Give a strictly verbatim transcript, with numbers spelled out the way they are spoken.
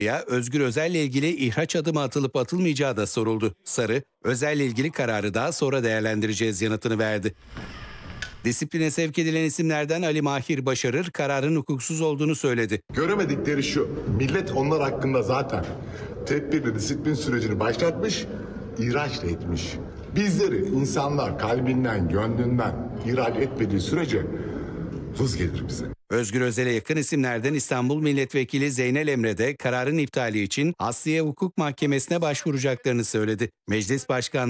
Ya Özgür Özel'le ilgili ihraç adımı atılıp atılmayacağı da soruldu. Sarı, Özel'le ilgili kararı daha sonra değerlendireceğiz yanıtını verdi. Disipline sevk edilen isimlerden Ali Mahir Başarır kararın hukuksuz olduğunu söyledi. Göremedikleri şu, millet onlar hakkında zaten tedbirli disiplin sürecini başlatmış, ihraç da etmiş. Bizleri insanlar kalbinden, gönlünden ihraç etmediği sürece vız gelir bize. Özgür Özel'e yakın isimlerden İstanbul Milletvekili Zeynel Emre de kararın iptali için Asliye Hukuk Mahkemesi'ne başvuracaklarını söyledi. Meclis Başkanlığı